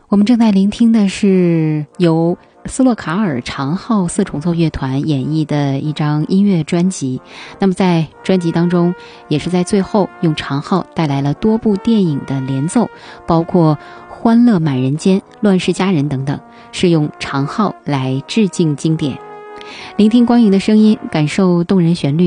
我们正在聆听的是由斯洛卡尔长号四重奏乐团演绎的一张音乐专辑。那么在专辑当中，也是在最后用长号带来了多部电影的联奏，包括《欢乐满人间》《乱世佳人》等等，是用长号来致敬经典。聆听光影的声音，感受动人旋律。